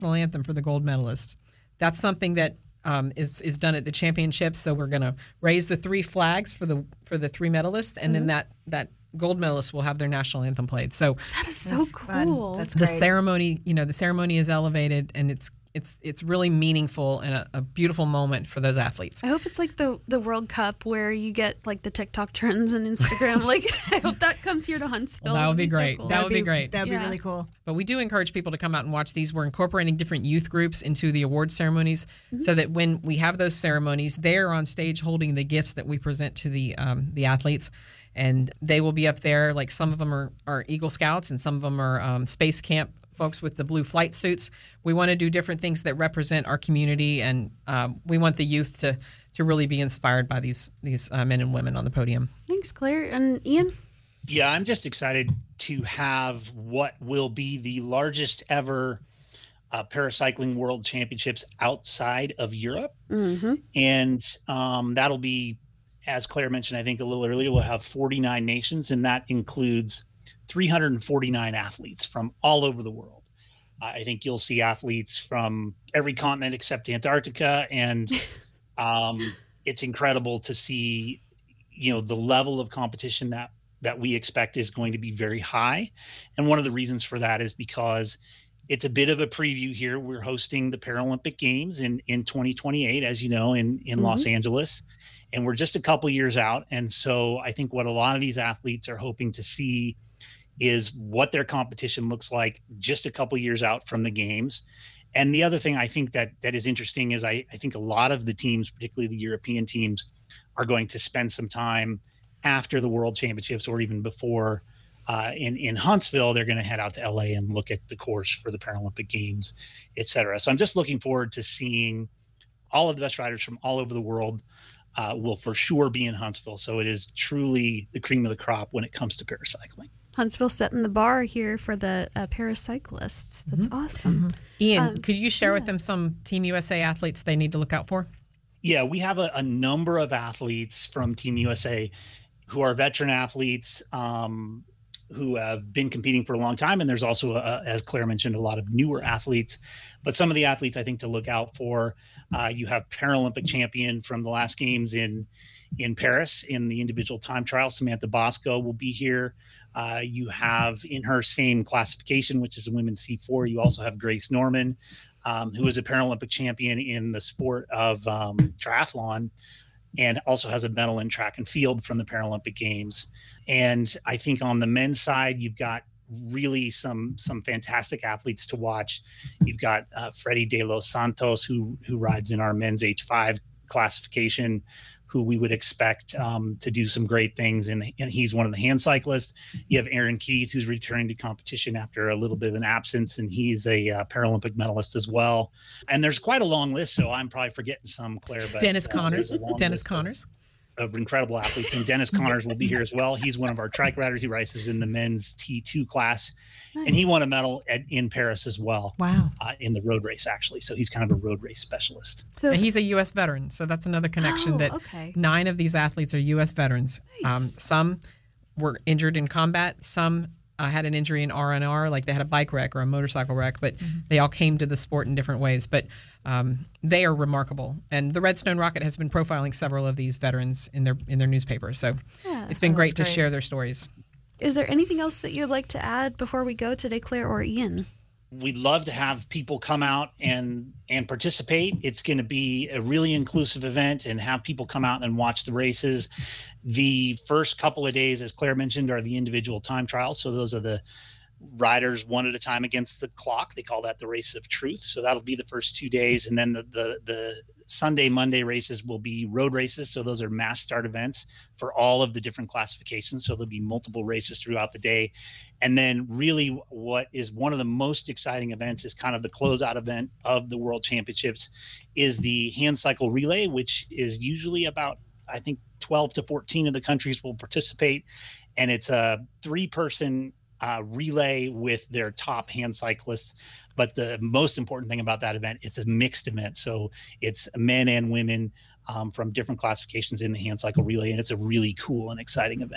national anthem for the gold medalists. That's something that is done at the championships. So we're going to raise the 3 flags for the 3 medalists, and then that gold medalists will have their national anthem played. So that is so cool. That's great. The ceremony is elevated, and it's really meaningful and a beautiful moment for those athletes. I hope it's like the World Cup where you get like the TikTok trends and Instagram. Like, I hope that comes here to Huntsville. Well, that would be great. So cool. That would be great. That would be really cool. But we do encourage people to come out and watch these. We're incorporating different youth groups into the award ceremonies so that when we have those ceremonies, they're on stage holding the gifts that we present to the athletes. And they will be up there. Like, some of them are Eagle Scouts, and some of them are Space Camp folks with the blue flight suits. We want to do different things that represent our community, and we want the youth to really be inspired by these men and women on the podium. Thanks, Claire. And Ian? Yeah, I'm just excited to have what will be the largest ever paracycling world championships outside of Europe. And that'll be, as Claire mentioned, I think a little earlier, we'll have 49 nations, and that includes 349 athletes from all over the world. I think you'll see athletes from every continent except Antarctica, and it's incredible to see, the level of competition that we expect is going to be very high. And one of the reasons for that is because it's a bit of a preview here. We're hosting the Paralympic Games in 2028, as you know, in Los Angeles. And we're just a couple years out. And so I think what a lot of these athletes are hoping to see is what their competition looks like just a couple years out from the games. And the other thing I think that is interesting is I think a lot of the teams, particularly the European teams, are going to spend some time after the World Championships or even before in Huntsville. They're going to head out to LA and look at the course for the Paralympic Games, et cetera. So I'm just looking forward to seeing all of the best riders from all over the world will for sure be in Huntsville. So it is truly the cream of the crop when it comes to paracycling. Huntsville setting the bar here for the paracyclists. That's awesome. Ian, could you share with them some Team USA athletes they need to look out for? Yeah, we have a number of athletes from Team USA who are veteran athletes who have been competing for a long time. And there's also, as Claire mentioned, a lot of newer athletes. But some of the athletes I think to look out for, you have Paralympic champion from the last games in Paris in the individual time trial, Samantha Bosco will be here. You have in her same classification, which is a women's C4, you also have Grace Norman, who is a Paralympic champion in the sport of triathlon, and also has a medal in track and field from the Paralympic Games. And I think on the men's side, you've got really some fantastic athletes to watch. You've got Freddie De Los Santos, who rides in our men's H5 classification, who we would expect to do some great things. And he's one of the hand cyclists. You have Aaron Keith, who's returning to competition after a little bit of an absence, and he's a Paralympic medalist as well. And there's quite a long list, so I'm probably forgetting some, Claire. But Dennis Connors. Of incredible athletes. And Dennis Connors will be here as well. He's one of our trike riders. He races in the men's T2 class. Nice. And he won a medal in Paris as well. Wow. In the road race, actually. So he's kind of a road race specialist. So he's a U.S. veteran. So that's another connection that 9 of these athletes are U.S. veterans. Nice. Some were injured in combat. Some had an injury in R&R, like they had a bike wreck or a motorcycle wreck, but they all came to the sport in different ways. But they are remarkable. And the Redstone Rocket has been profiling several of these veterans in their newspaper. So it's been great to share their stories. Is there anything else that you'd like to add before we go today, Claire or Ian? We'd love to have people come out and participate. It's going to be a really inclusive event, and have people come out and watch the races. The first couple of days, as Claire mentioned, are the individual time trials. So those are the riders one at a time against the clock. They call that the race of truth. So that'll be the first 2 days. And then the Sunday, Monday races will be road races. So those are mass start events for all of the different classifications. So there'll be multiple races throughout the day. And then really what is one of the most exciting events is kind of the closeout event of the World Championships is the hand cycle relay, which is usually about, I think, 12 to 14 of the countries will participate. And it's a 3-person relay with their top hand cyclists. But the most important thing about that event is a mixed event. So it's men and women from different classifications in the hand cycle relay. And it's a really cool and exciting event.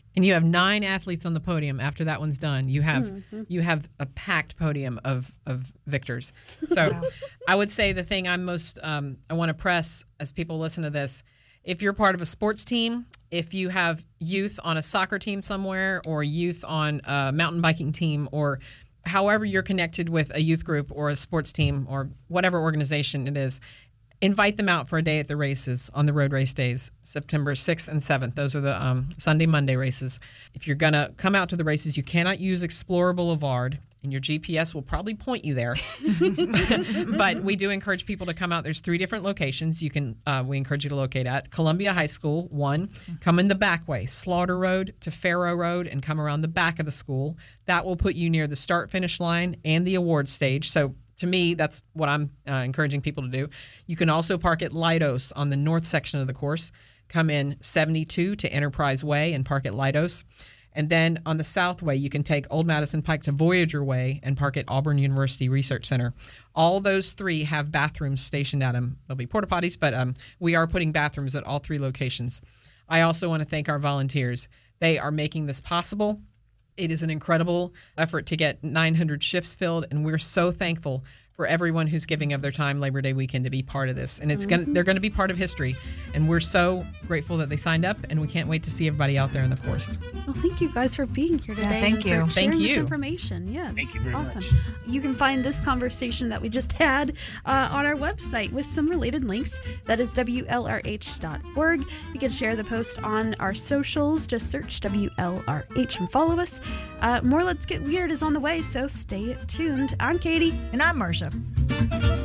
And you have 9 athletes on the podium after that one's done. You have a packed podium of victors. So I would say the thing I'm most I want to press as people listen to this, if you're part of a sports team, if you have youth on a soccer team somewhere or youth on a mountain biking team or however you're connected with a youth group or a sports team or whatever organization it is, invite them out for a day at the races on the road race days, September 6th and 7th. Those are the Sunday, Monday races. If you're going to come out to the races, you cannot use Explorer Boulevard, and your GPS will probably point you there. But we do encourage people to come out. There's 3 different locations we encourage you to locate at. Columbia High School, 1. Come in the back way, Slaughter Road to Faro Road, and come around the back of the school. That will put you near the start-finish line and the award stage. So to me, that's what I'm encouraging people to do. You can also park at Leidos on the north section of the course. Come in 72 to Enterprise Way and park at Leidos. And then on the south way, you can take Old Madison Pike to Voyager Way and park at Auburn University Research Center. All those 3 have bathrooms stationed at them. There'll be porta potties, but we are putting bathrooms at all 3 locations. I also want to thank our volunteers. They are making this possible. It is an incredible effort to get 900 shifts filled, and we're so thankful for everyone who's giving of their time Labor Day weekend to be part of this. And they're going to be part of history. And we're so grateful that they signed up, and we can't wait to see everybody out there in the course. Well, thank you guys for being here today. Yeah, thank you. For sharing Thank you. this information. Yeah, Thank you very awesome. much. You can find this conversation that we just had on our website with some related links. That is WLRH.org. You can share the post on our socials. Just search WLRH and follow us. More Let's Get Weird is on the way, so stay tuned. I'm Katie. And I'm Marcia.